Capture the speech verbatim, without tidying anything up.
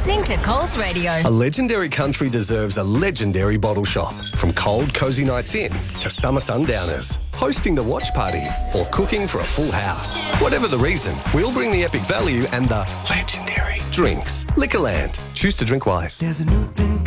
listening to Coles Radio. A legendary country deserves a legendary bottle shop. From cold, cosy nights in to summer sundowners, hosting the watch party or cooking for a full house. Whatever the reason, we'll bring the epic value and the legendary drinks. Liquorland. Choose to drink wise. There's a new thing